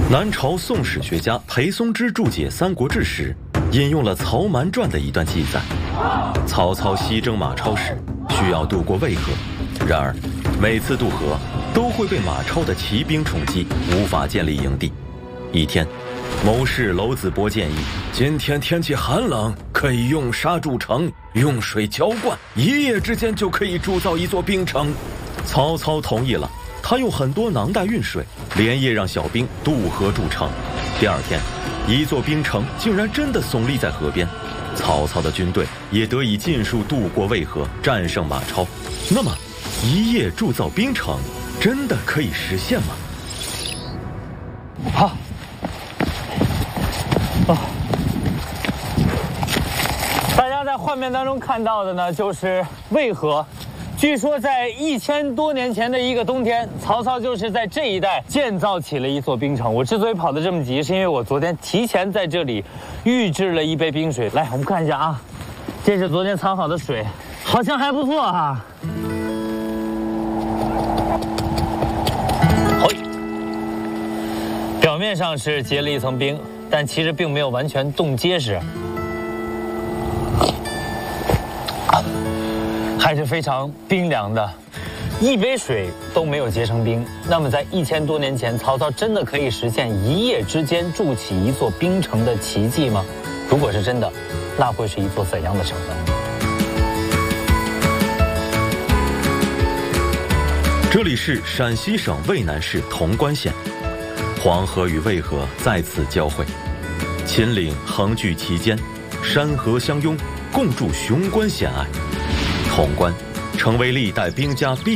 南朝宋史学家裴松之注解《三国志》时，引用了曹瞒传的一段记载：曹操西征马超时，需要渡过渭河，然而每次渡河都会被马超的骑兵冲击，无法建立营地。一天，谋士娄子博建议，今天天气寒冷，可以用沙筑城，用水浇灌，一夜之间就可以铸造一座冰城。曹操同意了，他用很多囊袋运水，连夜让小兵渡河筑城。第二天，一座冰城竟然真的耸立在河边，曹操的军队也得以尽数渡过渭河，战胜马超。那么，一夜铸造冰城真的可以实现吗？ 好。大家在画面当中看到的呢，就是渭河。据说在1000多年前的一个冬天，曹操就是在这一带建造起了一座冰城。我之所以跑得这么急，是因为我昨天提前在这里预制了一杯冰水。来，我们看一下啊，这是昨天藏好的水，好像还不错哈。嘿，表面上是结了一层冰，但其实并没有完全冻结实。还是非常冰凉的，一杯水都没有结成冰。那么在1000多年前，曹操真的可以实现一夜之间筑起一座冰城的奇迹吗？如果是真的，那会是一座怎样的城呢？ 这里是陕西省渭南市潼关县，黄河与渭河在此交汇，秦岭横踞其间，山河相拥，共筑雄关险隘。潼关成为历代兵家必